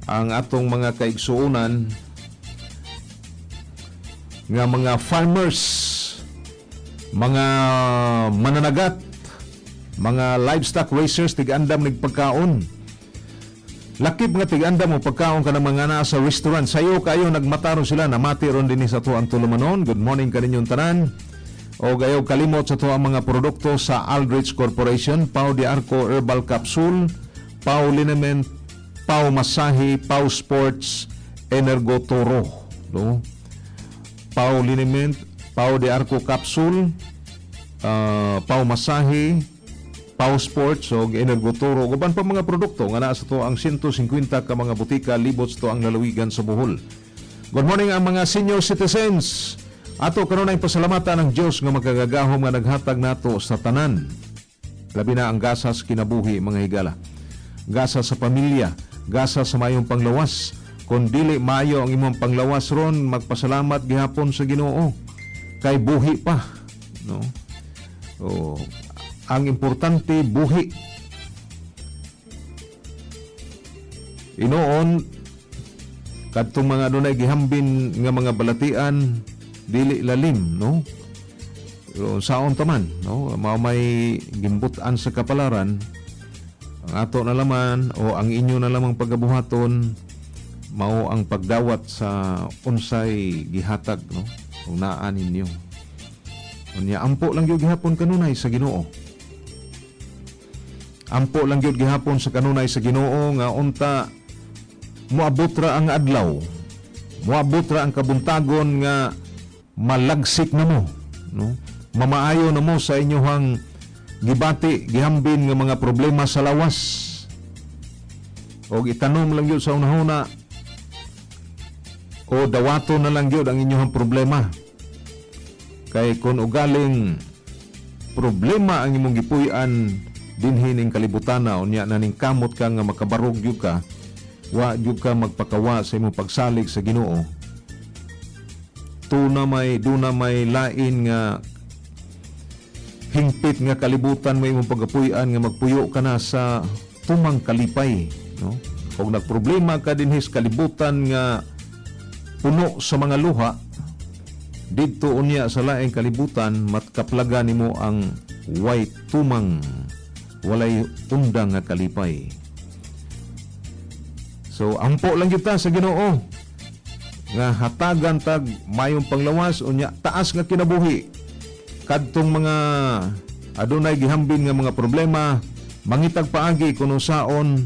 ang atong mga kaigsuonan nga mga farmers, mga mananagat, mga livestock raisers, tig-andam nagpagkaon. Lakip nga tig-andam mo pagkaon ka ng mga nasa restaurant. Sayo kayo nagmataron sila, namati ron din sa tuang tulumanon. Good morning kaninyong tanan. O gayaw kalimot sa tuang mga produkto sa Aldrich Corporation, Pau de Arco Herbal Capsule, Pau Liniment, Pau Masahe, Pau Sports, Energo Toro. No? Pau Liniment, Pau de Arco Capsule, Pau Masahe, Pau Sports o Energo Toro. Guban pa mga produkto nga naa sa to ang 150 ka mga butika libot sa to ang lalawigan sa Bohol. Good morning ang mga senior citizens. Ato karon ay pasalamatan ng Dios nga magagagahom nga naghatag nato sa tanan. Labi na ang gasas kinabuhi mga higala. Gasa sa pamilya, gasa sa mayong panglawas. Kung dili maayo ang imong panglawas ron, magpasalamat gihapon sa Ginoo. Kay buhi pa, no? O ang importante buhi. Inoon kadtong mga dunay gihambin nga mga balatian dili lalim, no? Pero saon taman, no? Mao may gimbutan sa kapalaran. Ang ato na laman o ang inyo na lamang pagabuhaton mao ang pagdawat sa unsay gihatag, no? Kung naan ninyo. Unya ampo lang gyud gihapon kanunay sa Ginoo. Ampo lang gyud gihapon sa kanunay sa Ginoo nga unta moabot ra ang adlaw. Moabot ra ang kabuntagon nga malagsik na mo, no? Mamaayo na mo sa inyohang gibati, gihambin nga mga problema sa lawas. O itanom lang gyud sa unahuna o dawato na lang gyud ang inyong problema. Kay kung ugaling problema ang imong gipuy-an dinhi ning kalibutan na unya na ning kamot ka nga makabarog gyud ka, wa gyud ka magpakawa sa imong pagsalig sa Ginoo. Duna may lain nga hingpit nga kalibutan mo imong pagapuy-an nga magpuyo ka na sa tumang kalipay, no? Kung nagproblema ka dinhi sa kalibutan nga puno sa mga luha, didto unya sa laing kalibutan matkaplagan nimo ang way tumang walay undang nga kalipay. So ampo lang gyud ta sa Ginoo nga hatagan tag mayong panglawas unya taas nga kinabuhi. Kadtong mga adunay gihambin nga mga problema mangitag paagi kuno saon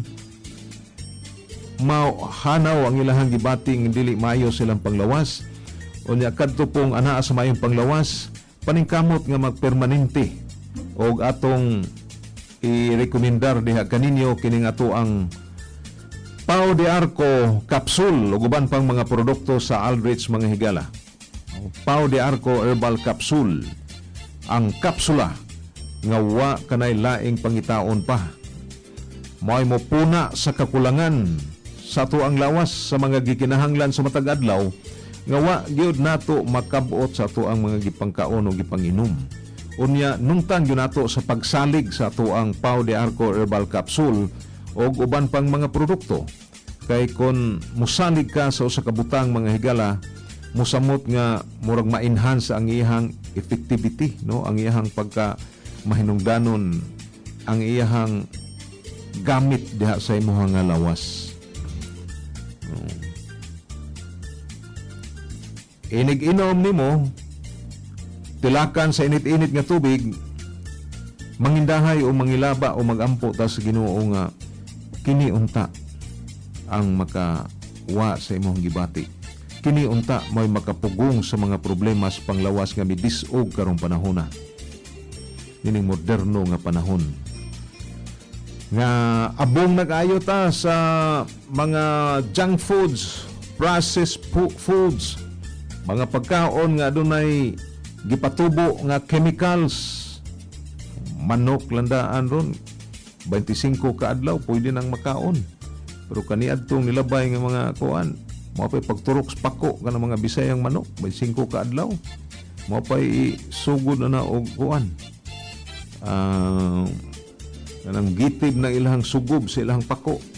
mahanaw ang ilahang gibating dili maayo silang panglawas. Unya kadto pong anaa sa mayong panglawas paningkamot nga magpermanente og atong i-rekomendar diha kaninyo kining ato ang Pau de Arco Capsule ug uban pang mga produkto sa Aldrich mga higala. Pau de Arco Herbal Capsule, ang kapsula nga wa kanay laing pangitaon pa. Mo'y mo puna sa kakulangan sa tuang lawas sa mga gikinahanglan sa matag adlaw nga wa gyud nato makabot sa tuang mga gipangkaon o gipanginom. Unya nungtan gyud nato sa pagsalig sa tuang Pau de Arco Herbal Capsule o uban pang mga produkto. Kay kon musalig ka sa usa ka butang mga higala, musamot nga murag ma-enhance ang iyang effectivity, no? Ang iyang pagka mahinungdanon, ang iyang gamit diha sa imong nga lawas. Inig-inom nimo, tilakan sa init-init nga tubig, mangindahay o mangilaba o magampo ta sa Ginoo nga kini unta ang makawa sa imong gibati. Kini unta may makapugong sa mga problema sa panglawas nga midisog karong panahon na. Nining moderno nga panahon. Nga abong nag-ayo ta sa mga junk foods, processed foods, mga pagkaon nga adunay gipatubo nga chemicals. Manok landaan ron 25 ka adlaw pwede nang makaon. Pero kaniadtong nilabay nga mga kuan, mao pay pagturok sa pako kanang mga Bisayang manok 25 ka adlaw. Mao pay sugod na og kuan. Kanang gitib na ilahang sugob sa ilahang pako.